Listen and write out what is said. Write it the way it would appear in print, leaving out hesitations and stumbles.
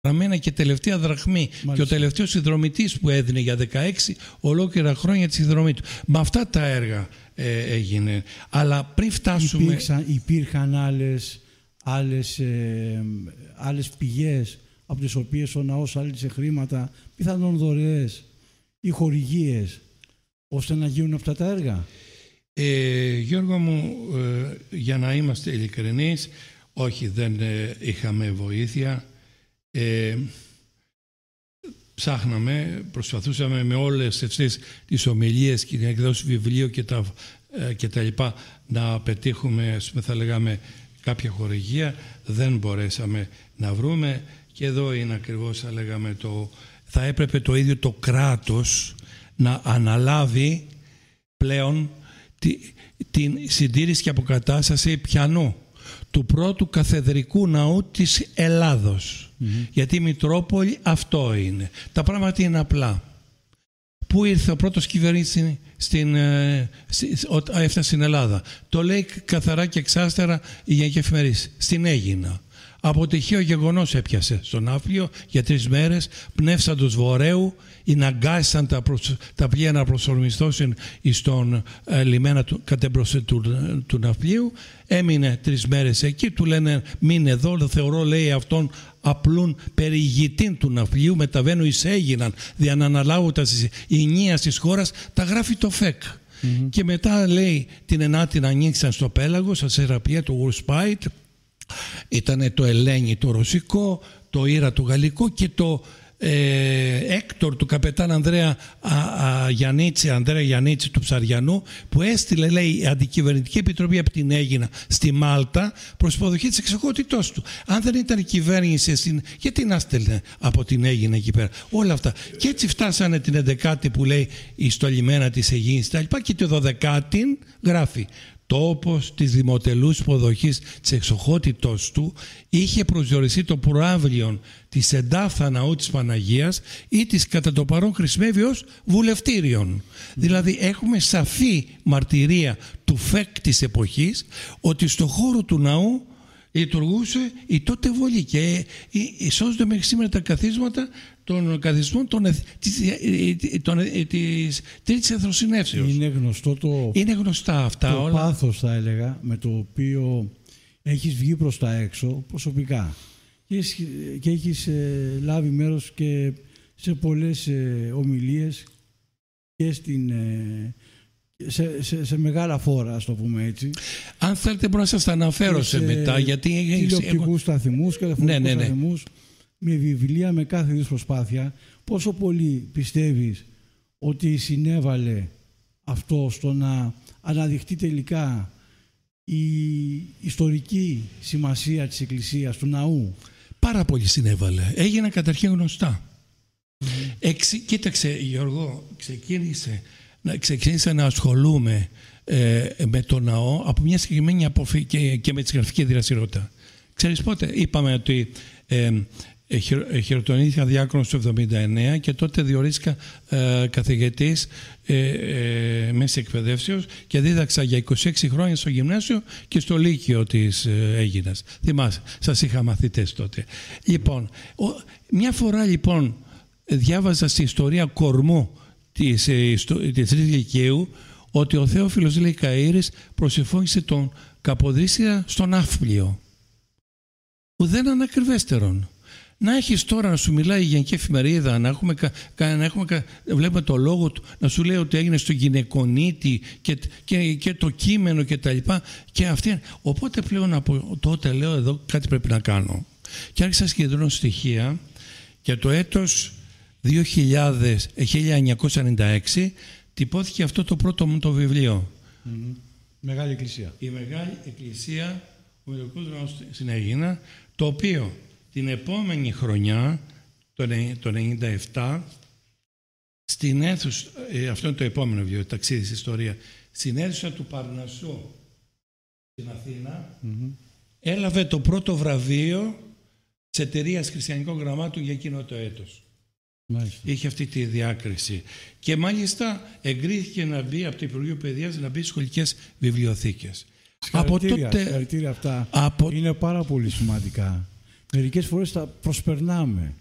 παραμένα και τελευταία δραχμή. Μάλιστα. Και ο τελευταίος συνδρομητής που έδινε για 16 ολόκληρα χρόνια τη συνδρομή του. Με αυτά τα έργα έγινε. Αλλά πριν φτάσουμε... Υπήρχαν άλλες πηγές από τις οποίες ο ναός άλυσε χρήματα, πιθανόν δωρεές ή χορηγίες, ώστε να γίνουν αυτά τα έργα. Γιώργο μου, για να είμαστε ειλικρινείς, όχι, δεν είχαμε βοήθεια. Ψάχναμε, προσπαθούσαμε με όλες αυτές τις ομιλίες και την εκδόση βιβλίου και τα λοιπά να πετύχουμε, θα λέγαμε, κάποια χορηγία. Δεν μπορέσαμε να βρούμε, και εδώ είναι ακριβώς, θα λέγαμε, θα έπρεπε το ίδιο το κράτος να αναλάβει πλέον την συντήρηση και αποκατάσταση πιανού του πρώτου καθεδρικού ναού της Ελλάδος. Γιατί η Μητρόπολη αυτό είναι. Τα πράγματα είναι απλά. Πού ήρθε ο πρώτος κυβερνήτης όταν έφτασε στην Ελλάδα? Το λέει καθαρά και εξάστερα η Γενική Εφημερίδα. Στην Αίγινα. Από τυχαίο γεγονός έπιασε στον Ναύπλιο για 3 μέρες, πνεύσαντος βορέου, αναγκάσαν τα πλοία να προσορμιστώσουν στον λιμένα κατέμπροσθεν του Ναυπλίου. Έμεινε 3 μέρες εκεί, του λένε μείνε εδώ, θεωρώ, λέει, αυτόν απλούν περιηγητήν του Ναυπλίου, μεταβαίνω εις Αίγιναν, δια να αναλάβοντας η ενίας της χώρας, τα γράφει το ΦΕΚ. Και μετά, λέει, την Ενάτη να ανοίξαν στο πέλαγο, στα Σεραπία, το Γουρσπάιτ. Ήταν το Ελένη το ρωσικό, το Ήρα το γαλλικό και το Έκτορ του καπετάν Ανδρέα Γιαννίτση του Ψαριανού, που έστειλε, λέει, η Αντικυβερνητική Επιτροπή από την Αίγινα στη Μάλτα προς υποδοχή της εξοχότητός του. Αν δεν ήταν η κυβέρνηση, γιατί να στέλνε από την Αίγινα εκεί πέρα? Όλα αυτά. Και έτσι φτάσανε την 11η που λέει στο λιμένα της Αιγίνης και τη 12η γράφει: τόπος της δημοτελούς υποδοχής της εξοχότητος του είχε προσδιοριστεί το προαύλιον της εντάφθα ναού της Παναγίας ή της κατά το παρόν χρησιμεύει ως βουλευτήριον. Δηλαδή έχουμε σαφή μαρτυρία του ΦΕΚ της εποχής ότι στο χώρο του ναού λειτουργούσε η τότε βολή και σώζονται μέχρι σήμερα τα καθίσματα των καθισμών της Τρίτης Εθνοσυνεύσεως. Είναι γνωστά αυτά όλα. Το πάθος, θα έλεγα, με το οποίο έχεις βγει προς τα έξω προσωπικά και έχεις λάβει μέρος και σε πολλές ομιλίες και σε μεγάλα φόρα, ας το πούμε έτσι. Αν θέλετε μπορώ να σας τα αναφέρω σε μετά, γιατί τηλεοπτικούς σταθμούς και τηλεφωνικούς σταθμούς, με βιβλία, με κάθε είδους προσπάθεια. Πόσο πολύ πιστεύεις ότι συνέβαλε αυτό στο να αναδειχτεί τελικά η ιστορική σημασία της Εκκλησίας, του ναού? Πάρα πολύ συνέβαλε. Έγιναν καταρχήν γνωστά. Κοίταξε, Γιώργο, ξεκίνησα να ασχολούμαι με το ναό από μια συγκεκριμένη αποφή και με τη γραφική δραστηριότητα. Ξέρεις πότε? Είπαμε ότι χειροτονήθηκα διάκονος το 1979 και τότε διορίστηκα καθηγητής μέσης εκπαιδεύσεως και δίδαξα για 26 χρόνια στο γυμνάσιο και στο λύκειο της Αίγινας. Θυμάσαι, σας είχα μαθητές τότε. Λοιπόν, μια φορά λοιπόν διάβαζα στη ιστορία Κορμού της Τρίτης Λυκείου ότι ο Θεόφιλος, λέει, Καΐρης προσεφώνησε τον Καποδίστρια στον Ναύπλιο. Ουδέν ανακριβέστερον. Να έχεις τώρα να σου μιλάει η Γενική Εφημερίδα, βλέπουμε το λόγο του, να σου λέει ότι έγινε στο γυναικονίτη και το κείμενο και τα λοιπά. Οπότε πλέον από τότε λέω εδώ κάτι πρέπει να κάνω. Και άρχισα να συγκεντρώνω στοιχεία για το έτος 1996 τυπώθηκε αυτό το πρώτο μου το βιβλίο. Μεγάλη Εκκλησία. Η Μεγάλη Εκκλησία, ο Ιερικός Ναός στην Αίγινα, το οποίο την επόμενη χρονιά, το 1997, στην αίθουσα, αυτό είναι το επόμενο βιβλίο, ταξίδι στην ιστορία, στην αίθουσα του Παρνασσού στην Αθήνα, έλαβε το πρώτο βραβείο της Εταιρείας Χριστιανικών Γραμμάτων για εκείνο το έτος. Μάλιστα. Είχε αυτή τη διάκριση. Και μάλιστα εγκρίθηκε να μπει από το Υπουργείο Παιδείας, να μπει στις σχολικές βιβλιοθήκες. Συγχαρητήρια αυτά είναι πάρα πολύ σημαντικά. Μερικές φορές τα προσπερνάμε.